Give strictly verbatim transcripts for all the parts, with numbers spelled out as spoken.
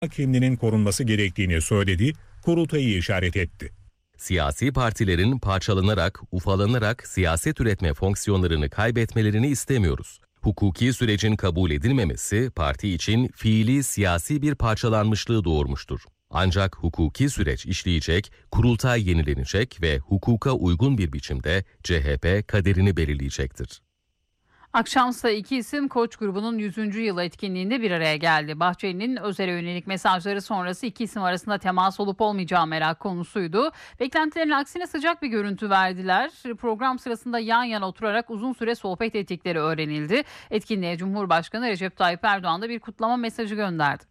kendinin korunması gerektiğini söyledi, kurultayı işaret etti. Siyasi partilerin parçalanarak, ufalanarak siyaset üretme fonksiyonlarını kaybetmelerini istemiyoruz. Hukuki sürecin kabul edilmemesi parti için fiili siyasi bir parçalanmışlığı doğurmuştur. Ancak hukuki süreç işleyecek, kurultay yenilenecek ve hukuka uygun bir biçimde C H P kaderini belirleyecektir. Akşamsa iki isim Koç grubunun yüzüncü yıl etkinliğinde bir araya geldi. Bahçeli'nin özele yönelik mesajları sonrası iki isim arasında temas olup olmayacağı merak konusuydu. Beklentilerin aksine sıcak bir görüntü verdiler. Program sırasında yan yana oturarak uzun süre sohbet ettikleri öğrenildi. Etkinliğe Cumhurbaşkanı Recep Tayyip Erdoğan da bir kutlama mesajı gönderdi.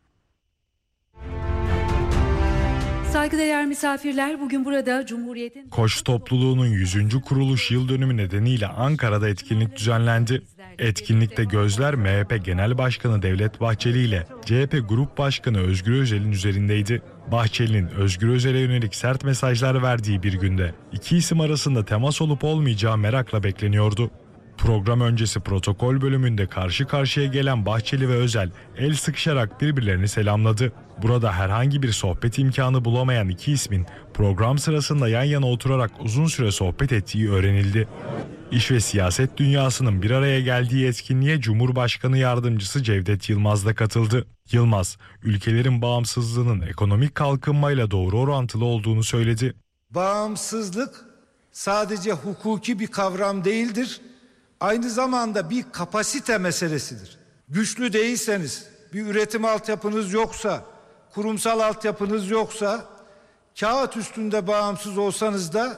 Saygıdeğer misafirler, bugün burada Cumhuriyet'in... Koç topluluğunun yüzüncü kuruluş yıl dönümü nedeniyle Ankara'da etkinlik düzenlendi. Etkinlikte gözler M H P Genel Başkanı Devlet Bahçeli ile C H P Grup Başkanı Özgür Özel'in üzerindeydi. Bahçeli'nin Özgür Özel'e yönelik sert mesajlar verdiği bir günde iki isim arasında temas olup olmayacağı merakla bekleniyordu. Program öncesi protokol bölümünde karşı karşıya gelen Bahçeli ve Özel el sıkışarak birbirlerini selamladı. Burada herhangi bir sohbet imkanı bulamayan iki ismin program sırasında yan yana oturarak uzun süre sohbet ettiği öğrenildi. İş ve siyaset dünyasının bir araya geldiği etkinliğe Cumhurbaşkanı Yardımcısı Cevdet Yılmaz da katıldı. Yılmaz, ülkelerin bağımsızlığının ekonomik kalkınmayla doğru orantılı olduğunu söyledi. Bağımsızlık sadece hukuki bir kavram değildir. Aynı zamanda bir kapasite meselesidir. Güçlü değilseniz, bir üretim altyapınız yoksa, kurumsal altyapınız yoksa, kağıt üstünde bağımsız olsanız da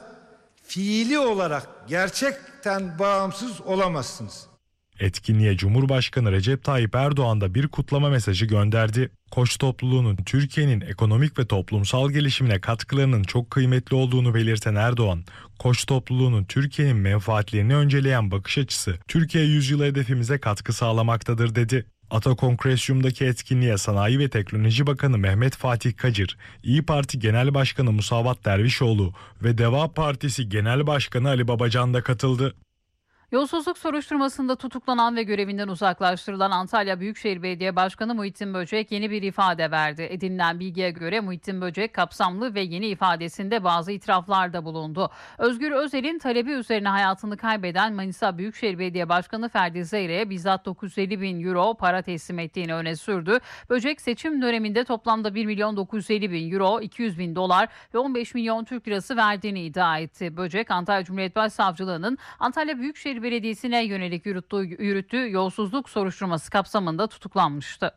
fiili olarak gerçekten bağımsız olamazsınız. Etkinliğe Cumhurbaşkanı Recep Tayyip Erdoğan da bir kutlama mesajı gönderdi. Koç topluluğunun Türkiye'nin ekonomik ve toplumsal gelişimine katkılarının çok kıymetli olduğunu belirten Erdoğan, Koç topluluğunun Türkiye'nin menfaatlerini önceleyen bakış açısı Türkiye yüzyılı hedefimize katkı sağlamaktadır dedi. Atakongresyum'daki etkinliğe Sanayi ve Teknoloji Bakanı Mehmet Fatih Kacır, İYİ Parti Genel Başkanı Musavat Dervişoğlu ve Deva Partisi Genel Başkanı Ali Babacan da katıldı. Yolsuzluk soruşturmasında tutuklanan ve görevinden uzaklaştırılan Antalya Büyükşehir Belediye Başkanı Muhittin Böcek yeni bir ifade verdi. Edinilen bilgiye göre Muhittin Böcek kapsamlı ve yeni ifadesinde bazı itiraflarda bulundu. Özgür Özel'in talebi üzerine hayatını kaybeden Manisa Büyükşehir Belediye Başkanı Ferdi Zeyre'ye bizzat dokuz yüz elli bin euro para teslim ettiğini öne sürdü. Böcek seçim döneminde toplamda bir milyon dokuz yüz elli bin euro, iki yüz bin dolar ve on beş milyon Türk lirası verdiğini iddia etti. Böcek, Antalya Cumhuriyet Başsavcılığı'nın Antalya Büyükşehir Belediyesi'ne yönelik yürüttüğü, yürüttüğü yolsuzluk soruşturması kapsamında tutuklanmıştı.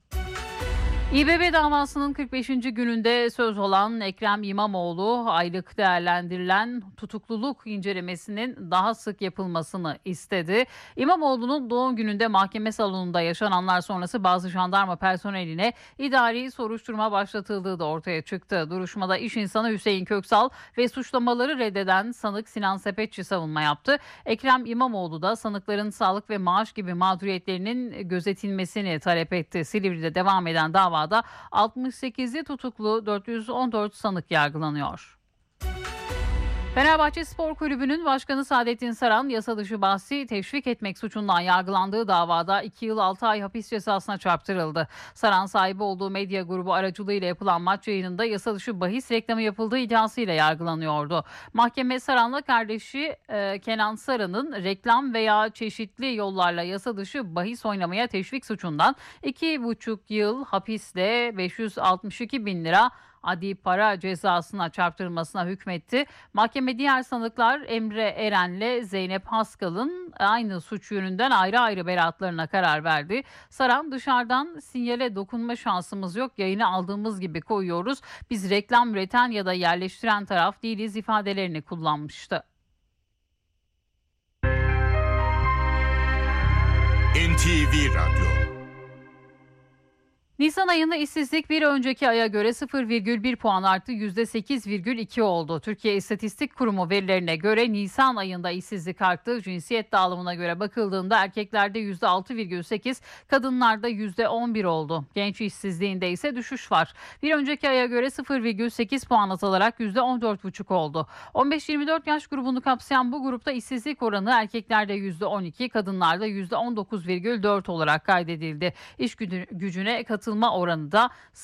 İBB davasının kırk beşinci gününde söz olan Ekrem İmamoğlu, aylık değerlendirilen tutukluluk incelemesinin daha sık yapılmasını istedi. İmamoğlu'nun doğum gününde mahkeme salonunda yaşananlar sonrası bazı jandarma personeline idari soruşturma başlatıldığı da ortaya çıktı. Duruşmada iş insanı Hüseyin Köksal ve suçlamaları reddeden sanık Sinan Sepetçi savunma yaptı. Ekrem İmamoğlu da sanıkların sağlık ve maaş gibi mağduriyetlerinin gözetilmesini talep etti. Silivri'de devam eden dava Davada altmış sekizi tutuklu, dört yüz on dört sanık yargılanıyor. Fenerbahçe Spor Kulübü'nün başkanı Saadettin Saran, yasa dışı bahsi teşvik etmek suçundan yargılandığı davada iki yıl altı ay hapis cezasına çarptırıldı. Saran, sahibi olduğu medya grubu aracılığıyla yapılan maç yayınında yasa dışı bahis reklamı yapıldığı iddiasıyla yargılanıyordu. Mahkeme Saran'la kardeşi e, Kenan Saran'ın reklam veya çeşitli yollarla yasa dışı bahis oynamaya teşvik suçundan iki buçuk yıl hapisle beş yüz altmış iki bin lira adli para cezasına çarptırılmasına hükmetti. Mahkeme diğer sanıklar Emre Eren'le Zeynep Haskal'ın aynı suç yönünden ayrı ayrı beraatlarına karar verdi. Saran, dışarıdan sinyale dokunma şansımız yok, yayını aldığımız gibi koyuyoruz. Biz reklam üreten ya da yerleştiren taraf değiliz ifadelerini kullanmıştı. N T V Radyo. Nisan ayında işsizlik bir önceki aya göre sıfır virgül bir puan arttı, yüzde sekiz virgül iki oldu. Türkiye İstatistik Kurumu verilerine göre Nisan ayında işsizlik arttı. Cinsiyet dağılımına göre bakıldığında erkeklerde yüzde altı virgül sekiz, kadınlarda yüzde on bir oldu. Genç işsizliğinde ise düşüş var. Bir önceki aya göre sıfır virgül sekiz puan azalarak yüzde on dört virgül beş oldu. on beş yirmi dört yaş grubunu kapsayan bu grupta işsizlik oranı erkeklerde yüzde on iki, kadınlarda yüzde on dokuz virgül dört olarak kaydedildi. İş gücüne katılımcı katılma oranı da